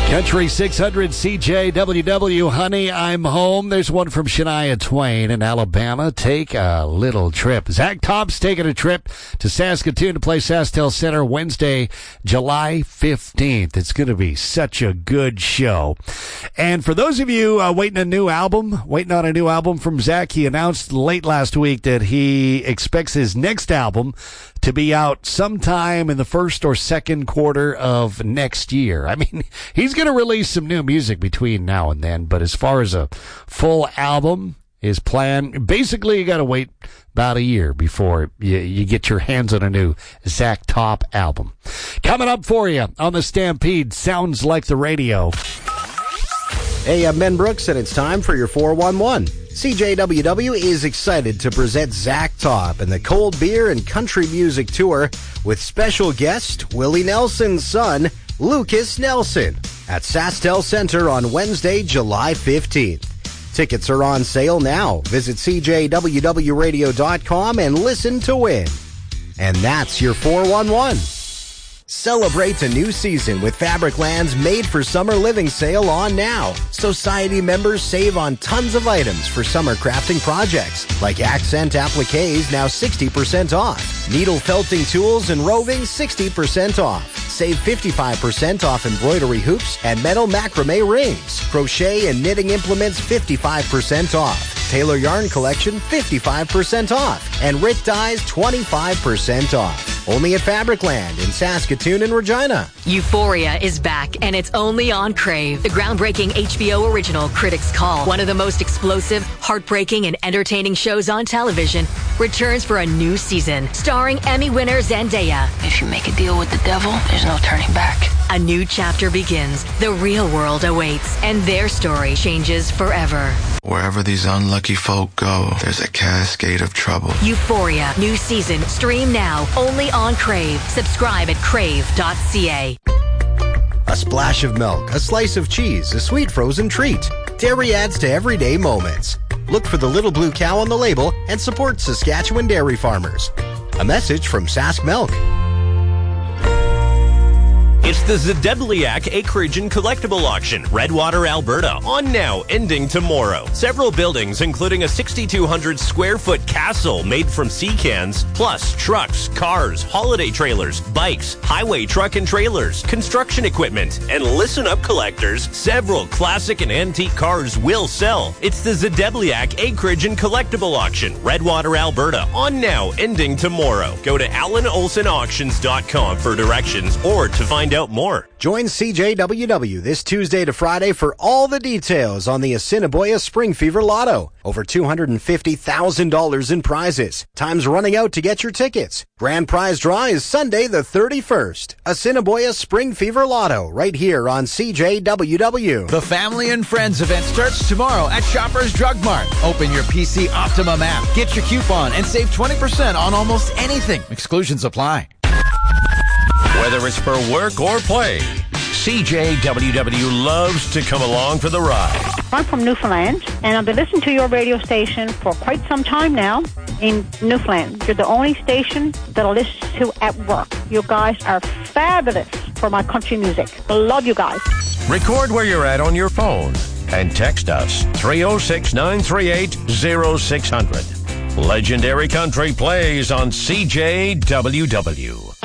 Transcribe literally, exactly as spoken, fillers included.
Country six hundred C J W W, honey, I'm home. There's one from Shania Twain in Alabama. Take a little trip. Zach Top's taking a trip to Saskatoon to play SaskTel Center Wednesday, July fifteenth. It's going to be such a good show. And for those of you uh, waiting a new album, waiting on a new album from Zach, he announced late last week that he expects his next album to be out sometime in the first or second quarter of next year. I mean, he's going to release some new music between now and then, but as far as a full album, his plan, basically you got to wait about a year before you, you get your hands on a new Zach Top album. Coming up for you on the Stampede, Sounds Like the Radio. Hey, I'm Ben Brooks, and it's time for your four one one. C J W W is excited to present Zach Top and the Cold Beer and Country Music Tour with special guest Willie Nelson's son, Lucas Nelson, at SaskTel Center on Wednesday, July fifteenth. Tickets are on sale now. Visit C J W W radio dot com and listen to win. And that's your four one one. Celebrate a new season with Fabricland's Made for Summer Living sale on now. Society members save on tons of items for summer crafting projects, like accent appliques now sixty percent off. Needle felting tools and roving sixty percent off. Save fifty-five percent off embroidery hoops and metal macrame rings. Crochet and knitting implements fifty-five percent off. Taylor Yarn Collection fifty-five percent off. And Rit Dyes twenty-five percent off. Only at Fabricland in Saskatoon and Regina. Euphoria is back, and it's only on Crave. The groundbreaking H B O original Critics Call, one of the most explosive, heartbreaking, and entertaining shows on television, returns for a new season, starring Emmy winner Zendaya. If you make a deal with the devil, there's no turning back. A new chapter begins. The real world awaits, and their story changes forever. Wherever these unlucky folk go, there's a cascade of trouble. Euphoria, new season, stream now, only on Crave. Subscribe at crave dot c a. A splash of milk, a slice of cheese, a sweet frozen treat. Dairy adds to everyday moments. Look for the little blue cow on the label and support Saskatchewan dairy farmers. A message from Sask Milk. It's the Zedebliak Acreage and Collectible Auction, Redwater, Alberta, on now, ending tomorrow. Several buildings, including a six thousand two hundred square foot castle made from sea cans, plus trucks, cars, holiday trailers, bikes, highway truck and trailers, construction equipment, and listen up, collectors, several classic and antique cars will sell. It's the Zedebliak Acreage and Collectible Auction, Redwater, Alberta, on now, ending tomorrow. Go to allen olson auctions dot com for directions or to find out more. Join C J W W this Tuesday to Friday for all the details on the Assiniboia Spring Fever Lotto. Over two hundred fifty thousand dollars in prizes. Time's running out to get your tickets. Grand prize draw is Sunday the thirty-first. Assiniboia Spring Fever Lotto, right here on C J W W. The Family and Friends event starts tomorrow at Shoppers Drug Mart. Open your P C Optimum app, get your coupon, and save twenty percent on almost anything. Exclusions apply. Whether it's for work or play, C J W W loves to come along for the ride. I'm from Newfoundland, and I've been listening to your radio station for quite some time now in Newfoundland. You're the only station that I listen to at work. You guys are fabulous for my country music. I love you guys. Record where you're at on your phone and text us three oh six, nine three eight, oh six hundred. Legendary Country plays on C J W W.